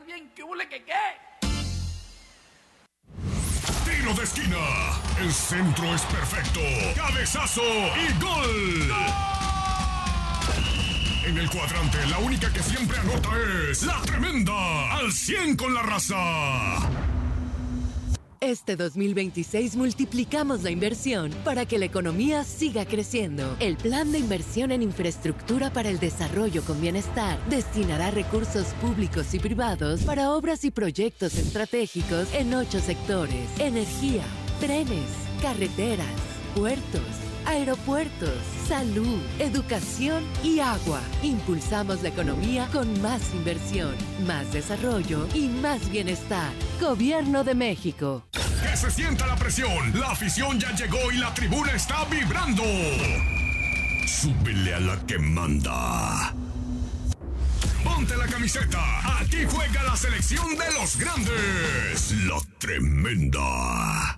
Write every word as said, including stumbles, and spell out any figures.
más bien, ¿qué hule que qué? Tiro de esquina, el centro es perfecto, cabezazo y gol. ¡Gol! En el cuadrante, la única que siempre anota es La Tremenda, al cien con la raza. Este dos mil veintiséis multiplicamos la inversión para que la economía siga creciendo. El Plan de Inversión en Infraestructura para el Desarrollo con Bienestar destinará recursos públicos y privados para obras y proyectos estratégicos en ocho sectores: energía, trenes, carreteras, puertos, aeropuertos, salud, educación y agua. Impulsamos la economía con más inversión, más desarrollo y más bienestar. Gobierno de México. Que se sienta la presión, la afición ya llegó y la tribuna está vibrando. Súbele a la que manda. Ponte la camiseta, aquí juega la selección de los grandes. La Tremenda.